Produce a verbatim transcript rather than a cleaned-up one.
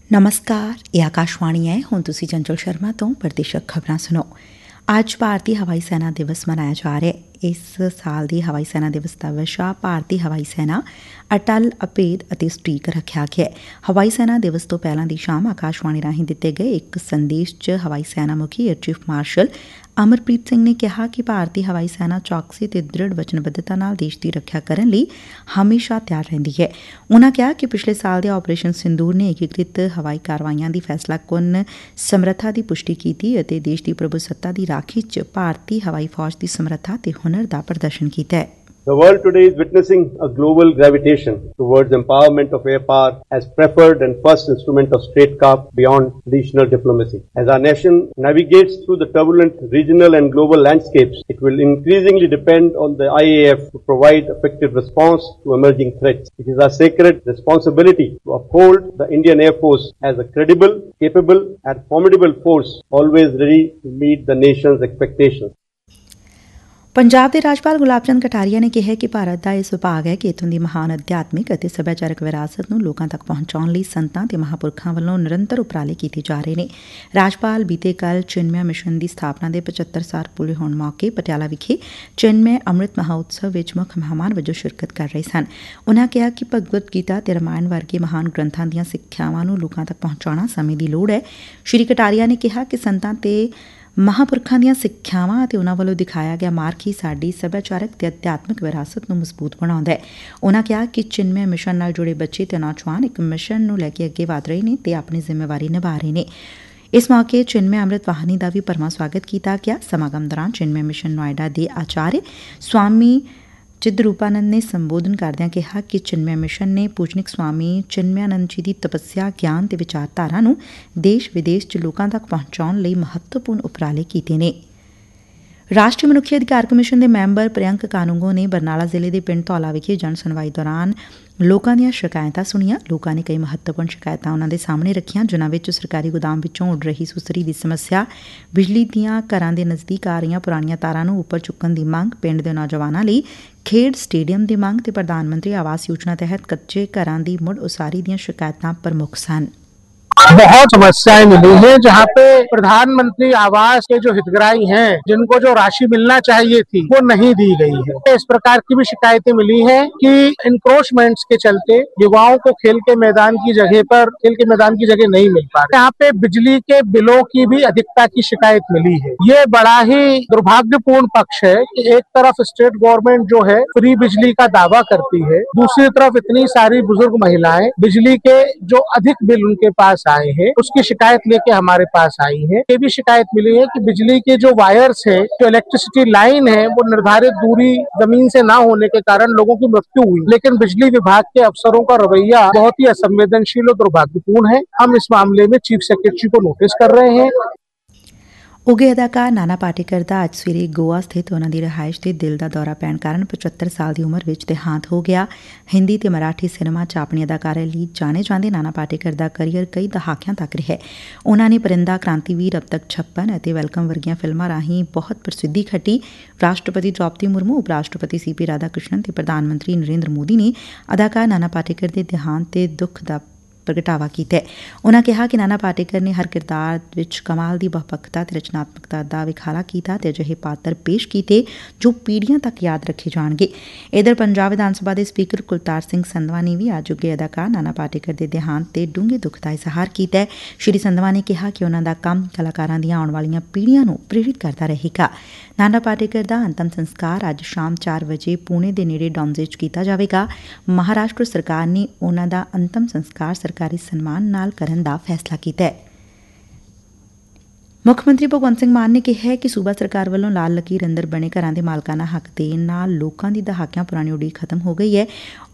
ਨਮਸਕਾਰ, ਇਹ ਆਕਾਸ਼ਵਾਣੀ ਹੈ। ਹੁਣ ਤੁਸੀਂ ਚੰਚਲ ਸ਼ਰਮਾ ਤੋਂ ਪ੍ਰਤੀਸ਼ਤ ਖਬਰਾਂ ਸੁਣੋ। ਅੱਜ ਭਾਰਤੀ ਹਵਾਈ ਸੈਨਾ ਦਿਵਸ ਮਨਾਇਆ ਜਾ ਰਿਹਾ ਹੈ। ਇਸ ਸਾਲ ਦੀ ਹਵਾਈ ਸੈਨਾ ਦਿਵਸ ਦਾ ਵਿਸ਼ਾ ਭਾਰਤੀ ਹਵਾਈ ਸੈਨਾ ਅਟਲ, ਅਭੇਦ ਅਤੇ ਸਟੀਕ ਰੱਖਿਆ ਗਿਆ ਹੈ। ਹਵਾਈ ਸੈਨਾ ਦਿਵਸ ਤੋਂ ਪਹਿਲਾਂ ਦੀ ਸ਼ਾਮ ਆਕਾਸ਼ਵਾਣੀ ਰਾਹੀਂ ਦਿੱਤੇ ਗਏ ਇੱਕ ਸੰਦੇਸ਼ 'ਚ ਹਵਾਈ ਸੈਨਾ ਮੁਖੀ air chief marshal Amarpreet Singh ਨੇ ਕਿਹਾ ਕਿ ਭਾਰਤੀ ਹਵਾਈ ਸੈਨਾ ਚੌਕਸੀ ਤੇ ਦ੍ਰਿੜ ਵਚਨਬੱਧਤਾ ਨਾਲ ਦੇਸ਼ ਦੀ ਰੱਖਿਆ ਕਰਨ ਲਈ ਹਮੇਸ਼ਾ ਤਿਆਰ ਰਹਿੰਦੀ ਹੈ। ਉਨ੍ਹਾਂ ਕਿਹਾ ਕਿ ਪਿਛਲੇ ਸਾਲ ਦੇ ਆਪਰੇਸ਼ਨ ਸਿੰਦੂਰ ਨੇ ਏਕੀਕ੍ਰਿਤ ਹਵਾਈ ਕਾਰਵਾਈਆਂ ਦੀ ਫੈਸਲਾਕੁੰਨ ਸਮਰੱਥਾ ਦੀ ਪੁਸ਼ਟੀ ਕੀਤੀ ਅਤੇ ਦੇਸ਼ ਦੀ ਪ੍ਰਭੂਸੱਤਾ ਦੀ ਰਾਖੀ 'ਚ ਭਾਰਤੀ ਹਵਾਈ ਫੌਜ ਦੀ ਸਮਰੱਥਾ ਤੇ ਹੁਨਰ ਦਾ ਪ੍ਰਦਰਸ਼ਨ ਕੀਤਾ ਹੈ। The world today is witnessing a global gravitation towards empowerment of air power as preferred and first instrument of statecraft beyond traditional diplomacy. As our nation navigates through the turbulent regional and global landscapes, it will increasingly depend on the I A F to provide effective response to emerging threats. It is our sacred responsibility to uphold the Indian Air Force as a credible, capable and formidable force, always ready to meet the nation's expectations. Punjab ਦੇ ਰਾਜਪਾਲ ਗੁਲਾਬ ਚੰਦ ਕਟਾਰੀਆ ਨੇ ਕਿਹਾ ਕਿ ਭਾਰਤ ਦਾ ਇਹ ਸੁਭਾਗ ਹੈ ਕਿ ਇੱਥੋਂ ਦੀ ਮਹਾਨ ਅਧਿਆਤਮਿਕ ਅਤੇ ਸੱਭਿਆਚਾਰਕ ਵਿਰਾਸਤ ਨੂੰ ਲੋਕਾਂ ਤੱਕ ਪਹੁੰਚਾਉਣ ਲਈ ਸੰਤਾਂ ਤੇ ਮਹਾਂਪੁਰਖਾਂ ਵੱਲੋਂ ਨਿਰੰਤਰ ਉਪਰਾਲੇ ਕੀਤੇ ਜਾ ਰਹੇ ਨੇ। ਰਾਜਪਾਲ ਬੀਤੇ ਕੱਲ੍ਹ ਚਿਨਮਯ ਮਿਸ਼ਨ ਦੀ ਸਥਾਪਨਾ ਦੇ ਪਚੱਤਰ ਸਾਲ ਪੂਰੇ ਹੋਣ ਮੌਕੇ ਪਟਿਆਲਾ ਵਿਖੇ ਚਿਨਮਯ ਅੰਮ੍ਰਿਤ ਮਹਾਉਤਸਵ ਵਿੱਚ ਮੁੱਖ ਮਹਿਮਾਨ ਵਜੋਂ ਸ਼ਿਰਕਤ ਕਰ ਰਹੇ ਸਨ। ਉਨ੍ਹਾਂ ਕਿਹਾ ਕਿ ਭਗਵਦ ਗੀਤਾ ਤੇ ਰਮਾਇਣ ਵਰਗੇ ਮਹਾਨ ਗ੍ਰੰਥਾਂ ਦੀਆਂ ਸਿੱਖਿਆਵਾਂ ਨੂੰ ਲੋਕਾਂ ਤੱਕ ਪਹੁੰਚਾਉਣਾ ਸਮੇਂ ਦੀ ਲੋੜ ਹੈ। ਸ਼੍ਰੀ ਕਟਾਰੀਆ ਨੇ ਕਿਹਾ ਕਿ ਸੰਤਾਂ ਤੇ ਮਹਾਂਪੁਰਖਾਂ ਦੀਆਂ ਸਿੱਖਿਆਵਾਂ ਅਤੇ ਉਨ੍ਹਾਂ ਵੱਲੋਂ ਦਿਖਾਇਆ ਗਿਆ ਮਾਰਗ ਹੀ ਸਾਡੀ ਸੱਭਿਆਚਾਰਕ ਤੇ ਅਧਿਆਤਮਿਕ ਵਿਰਾਸਤ ਨੂੰ ਮਜ਼ਬੂਤ ਬਣਾਉਂਦਾ ਹੈ। ਉਨ੍ਹਾਂ ਕਿਹਾ ਕਿ ਚਿਨਮਯ ਮਿਸ਼ਨ ਨਾਲ ਜੁੜੇ ਬੱਚੇ ਤੇ ਨੌਜਵਾਨ ਇੱਕ ਮਿਸ਼ਨ ਨੂੰ ਲੈ ਕੇ ਅੱਗੇ ਵਧ ਰਹੇ ਨੇ ਤੇ ਆਪਣੀ ਜ਼ਿੰਮੇਵਾਰੀ ਨਿਭਾ ਰਹੇ ਨੇ। ਇਸ ਮੌਕੇ ਚਿਨਮਯ ਅੰਮ੍ਰਿਤ ਵਾਹਿਨੀ ਦਾ ਵੀ ਭਰਵਾਂ ਸਵਾਗਤ ਕੀਤਾ ਗਿਆ। ਸਮਾਗਮ ਦੌਰਾਨ ਚਿਨਮਯ ਮਿਸ਼ਨ ਨੋਇਡਾ ਦੇ ਆਚਾਰਯ ਸਵਾਮੀ ਚਿਦਰੂਪਾਨੰਦ ਨੇ ਸੰਬੋਧਨ ਕਰਦਿਆਂ ਕਿਹਾ ਕਿ ਚਿਨਮਯ ਮਿਸ਼ਨ ਨੇ ਪੂਜਨਿਕ ਸਵਾਮੀ ਚਿਨਮਯਾਨੰਦ ਜੀ ਦੀ ਤਪੱਸਿਆ, ਗਿਆਨ ਤੇ ਵਿਚਾਰਧਾਰਾ ਨੂੰ ਦੇਸ਼ ਵਿਦੇਸ਼ 'ਚ ਲੋਕਾਂ ਤੱਕ ਪਹੁੰਚਾਉਣ ਲਈ ਮਹੱਤਵਪੂਰਨ ਉਪਰਾਲੇ ਕੀਤੇ ਨੇ। ਰਾਸ਼ਟਰੀ ਮਨੁੱਖੀ ਅਧਿਕਾਰ ਕਮਿਸ਼ਨ ਦੇ ਮੈਂਬਰ ਪ੍ਰਿਅੰਕ ਕਾਨੂੰਗੋ ਨੇ ਬਰਨਾਲਾ ਜ਼ਿਲ੍ਹੇ ਦੇ ਪਿੰਡ ਧੌਲਾ ਵਿਖੇ ਜਨ ਸੁਣਵਾਈ ਦੌਰਾਨ ਲੋਕਾਂ ਦੀਆਂ ਸ਼ਿਕਾਇਤਾਂ ਸੁਣੀਆਂ। ਲੋਕਾਂ ਨੇ ਕਈ ਮਹੱਤਵਪੂਰਨ ਸ਼ਿਕਾਇਤਾਂ ਉਨ੍ਹਾਂ ਦੇ ਸਾਹਮਣੇ ਰੱਖੀਆਂ, ਜਿਨ੍ਹਾਂ ਵਿੱਚ ਸਰਕਾਰੀ ਗੋਦਾਮ ਵਿੱਚੋਂ ਉੱਡ ਰਹੀ ਸੁਸਰੀ ਦੀ ਸਮੱਸਿਆ, ਬਿਜਲੀ ਦੀਆਂ ਘਰਾਂ ਦੇ ਨਜ਼ਦੀਕ ਆ ਰਹੀਆਂ ਪੁਰਾਣੀਆਂ ਤਾਰਾਂ ਨੂੰ ਉੱਪਰ ਚੁੱਕਣ ਦੀ ਮੰਗ, ਪਿੰਡ ਦੇ ਨੌਜਵਾਨਾਂ ਲਈ ਖੇਡ ਸਟੇਡੀਅਮ ਦੀ ਮੰਗ ਤੇ ਪ੍ਰਧਾਨ ਮੰਤਰੀ ਆਵਾਸ ਯੋਜਨਾ ਤਹਿਤ ਕੱਚੇ ਘਰਾਂ ਦੀ ਮੁੜ ਉਸਾਰੀ ਦੀਆਂ ਸ਼ਿਕਾਇਤਾਂ ਪ੍ਰਮੁੱਖ ਸਨ। बहुत समस्याएं मिली है, जहाँ पे प्रधानमंत्री आवास के जो हितग्राही हैं, जिनको जो राशि मिलना चाहिए थी वो नहीं दी गई है। इस प्रकार की भी शिकायतें मिली हैं कि इंक्रोचमेंट्स के चलते युवाओं को खेल के मैदान की जगह पर खेल के मैदान की जगह नहीं मिल पा रही। यहाँ पे बिजली के बिलों की भी अधिकता की शिकायत मिली है। ये बड़ा ही दुर्भाग्यपूर्ण पक्ष है कि एक तरफ स्टेट गवर्नमेंट जो है फ्री बिजली का दावा करती है, दूसरी तरफ इतनी सारी बुजुर्ग महिलाएं बिजली के जो अधिक बिल उनके पास आए हैं उसकी शिकायत लेके हमारे पास आई है। ये भी शिकायत मिली है कि बिजली के जो वायर्स है, जो इलेक्ट्रिसिटी लाइन है, वो निर्धारित दूरी जमीन से ना होने के कारण लोगों की मृत्यु हुई, लेकिन बिजली विभाग के अफसरों का रवैया बहुत ही असंवेदनशील और दुर्भाग्यपूर्ण है। हम इस मामले में चीफ सेक्रेटरी को नोटिस कर रहे हैं। ਉੱਘੇ ਅਦਾਕਾਰ ਨਾਨਾ ਪਾਟੇਕਰ ਦਾ ਅੱਜ ਸਵੇਰੇ ਗੋਆ ਸਥਿਤ ਉਨ੍ਹਾਂ ਦੀ ਰਿਹਾਇਸ਼ ਤੇ ਦਿਲ ਦਾ ਦੌਰਾ ਪੈਣ ਕਾਰਨ ਪਚੱਤਰ ਸਾਲ ਦੀ ਉਮਰ ਵਿੱਚ ਦੇਹਾਂਤ ਹੋ ਗਿਆ। ਹਿੰਦੀ ਤੇ ਮਰਾਠੀ ਸਿਨੇਮਾ 'ਚ ਆਪਣੀ ਅਦਾਕਾਰੀ ਲਈ ਜਾਣੇ ਜਾਂਦੇ ਨਾਨਾ ਪਾਟੇਕਰ ਦਾ ਕਰੀਅਰ ਕਈ ਦਹਾਕਿਆਂ ਤੱਕ ਰਿਹਾ। ਉਨ੍ਹਾਂ ਨੇ ਪਰਿੰਦਾ, ਕ੍ਰਾਂਤੀਵੀਰ, ਅਬ ਤੱਕ ਛੱਪਨ ਅਤੇ ਵੈਲਕਮ ਵਰਗੀਆਂ ਫਿਲਮਾਂ ਰਾਹੀਂ ਬਹੁਤ ਪ੍ਰਸਿੱਧੀ ਖੱਟੀ। ਰਾਸ਼ਟਰਪਤੀ ਦ੍ਰੌਪਦੀ ਮੁਰਮੂ, ਉਪ ਰਾਸ਼ਟਰਪਤੀ ਸੀ ਪੀ ਰਾਧਾ ਕ੍ਰਿਸ਼ਨਨ ਤੇ ਪ੍ਰਧਾਨ ਮੰਤਰੀ ਨਰਿੰਦਰ ਮੋਦੀ ਨੇ ਅਦਾਕਾਰ ਨਾਨਾ ਪਾਟੇਕਰ ਦੇ ਦੇਹਾਂਤ ਤੇ ਦੁੱਖ ਦਾ ਪ੍ਰਗਟਾਵਾ ਕੀਤਾ। ਉਨ੍ਹਾਂ ਕਿਹਾ ਕਿ ਨਾਨਾ ਪਾਟੇਕਰ ਨੇ ਹਰ ਕਿਰਦਾਰ ਵਿੱਚ ਕਮਾਲ ਦੀ ਬਹੁਪੱਖਤਾ ਤੇ ਰਚਨਾਤਮਕਤਾ ਦਾ ਵਿਖਾਲਾ ਕੀਤਾ ਤੇ ਅਜਿਹੇ ਪਾਤਰ ਪੇਸ਼ ਕੀਤੇ ਜੋ ਪੀੜ੍ਹੀਆਂ ਤੱਕ ਯਾਦ ਰੱਖੇ ਜਾਣਗੇ। ਇਧਰ ਪੰਜਾਬ ਵਿਧਾਨ ਸਭਾ ਦੇ ਸਪੀਕਰ ਕੁਲਤਾਰ ਸਿੰਘ ਸੰਧਵਾ ਨੇ ਵੀ ਅੱਜ ਉੱਘੇ ਅਦਾਕਾਰ ਨਾਨਾ ਪਾਟੇਕਰ ਦੇ ਦੇਹਾਂਤ ਤੇ ਡੂੰਘੇ ਦੁੱਖ ਦਾ ਇਜ਼ਹਾਰ ਕੀਤਾ। ਸ਼੍ਰੀ ਸੰਧਵਾ ਨੇ ਕਿਹਾ ਕਿ ਉਨ੍ਹਾਂ ਦਾ ਕੰਮ ਕਲਾਕਾਰਾਂ ਦੀਆਂ ਆਉਣ ਵਾਲੀਆਂ ਪੀੜ੍ਹੀਆਂ ਨੂੰ ਪ੍ਰੇਰਿਤ ਕਰਦਾ ਰਹੇਗਾ। ਨਾਨਾ ਪਾਟੇਕਰ ਦਾ ਅੰਤਮ ਸੰਸਕਾਰ ਅੱਜ ਸ਼ਾਮ ਚਾਰ ਵਜੇ ਪੁਣੇ ਦੇ ਨੇੜੇ ਡੌਮਜ਼ੇ 'ਚ ਕੀਤਾ ਜਾਵੇਗਾ। ਮਹਾਰਾਸ਼ਟਰ ਸਰਕਾਰ ਨੇ ਉਨ੍ਹਾਂ ਦਾ ਅੰਤਮ ਸੰਸਕਾਰ ਸਰਕਾਰੀ ਸਨਮਾਨ ਨਾਲ ਕਰਨ ਦਾ ਫੈਸਲਾ ਕੀਤਾ ਹੈ। ਮੁੱਖ ਮੰਤਰੀ ਭਗਵੰਤ ਸਿੰਘ ਮਾਨ ਨੇ ਕਿਹਾ ਹੈ ਕਿ ਸੂਬਾ ਸਰਕਾਰ ਵੱਲੋਂ ਲਾਲ ਲਕੀਰ ਅੰਦਰ ਬਣੇ ਘਰਾਂ ਦੇ ਮਾਲਕਾਨਾ ਹੱਕ ਦੇਣ ਨਾਲ ਲੋਕਾਂ ਦੀ ਦਹਾਕਿਆਂ ਪੁਰਾਣੀ ਉਡੀਕ ਖਤਮ ਹੋ ਗਈ ਹੈ।